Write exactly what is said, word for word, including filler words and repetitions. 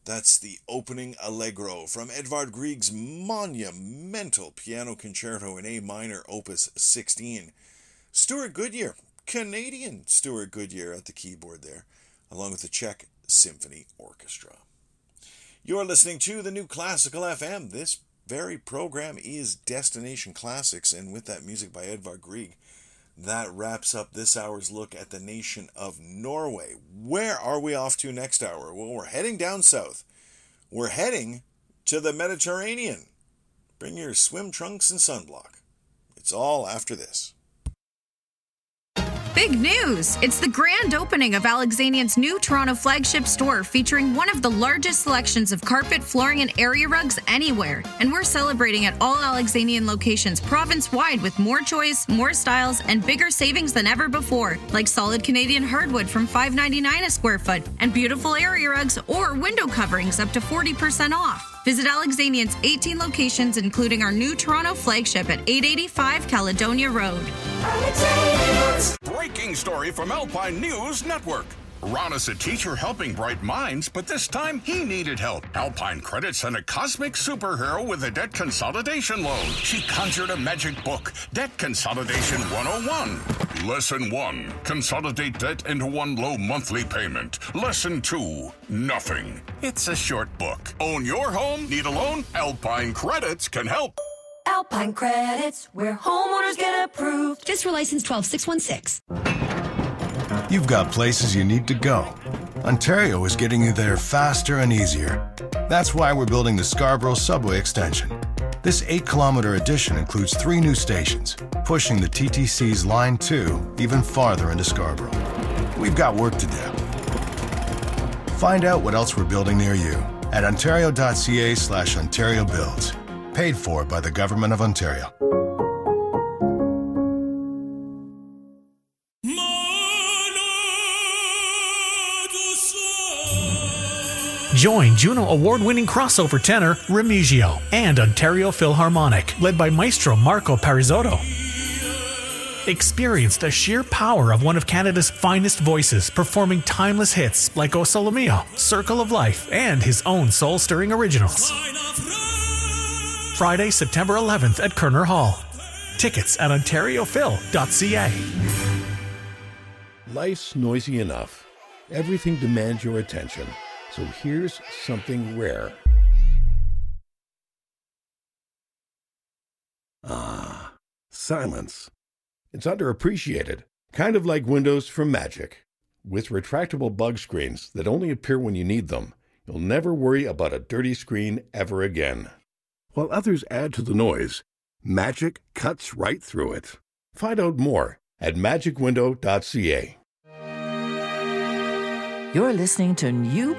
That's the opening allegro from Edvard Grieg's monumental piano concerto in A minor, opus sixteen. Stuart Goodyear, Canadian Stuart Goodyear at the keyboard there, along with the Czech Symphony Orchestra. You're listening to the New Classical F M. This very program is Destination Classics, and with that music by Edvard Grieg, that wraps up this hour's look at the nation of Norway. Where are we off to next hour? Well, we're heading down south. We're heading to the Mediterranean. Bring your swim trunks and sunblock. It's all after this. Big news! It's the grand opening of Alexanian's new Toronto flagship store, featuring one of the largest selections of carpet, flooring, and area rugs anywhere. And we're celebrating at all Alexanian locations province-wide with more choice, more styles, and bigger savings than ever before, like solid Canadian hardwood from five ninety-nine a square foot, and beautiful area rugs or window coverings up to forty percent off. Visit Alexanian's eighteen locations, including our new Toronto flagship at eight eighty-five Caledonia Road. Breaking story from Alpine News Network. Ron is a teacher helping bright minds, but this time he needed help. Alpine Credit sent a cosmic superhero with a debt consolidation loan. She conjured a magic book, Debt Consolidation one oh one. Lesson one, consolidate debt into one low monthly payment. Lesson two, nothing. It's a short book. Own your home? Need a loan? Alpine Credits can help. Alpine Credits, where homeowners get approved. Fiscal license twelve six one six. You've got places you need to go. Ontario is getting you there faster and easier. That's why we're building the Scarborough Subway Extension. This eight-kilometer addition includes three new stations, pushing the T T C's Line two even farther into Scarborough. We've got work to do. Find out what else we're building near you at ontario.ca slash Ontario Builds. Paid for by the Government of Ontario. Join Juno Award-winning crossover tenor Remigio and Ontario Philharmonic, led by maestro Marco Parisotto. Experience the sheer power of one of Canada's finest voices, performing timeless hits like O Sole Mio, Circle of Life, and his own soul-stirring originals. Friday, September eleventh at Kerner Hall. Tickets at ontario phil dot c a. Life's noisy enough. Everything demands your attention. So here's something rare. Ah, silence. It's underappreciated, kind of like windows from Magic. With retractable bug screens that only appear when you need them, you'll never worry about a dirty screen ever again. While others add to the noise, Magic cuts right through it. Find out more at magic window dot c a. You're listening to New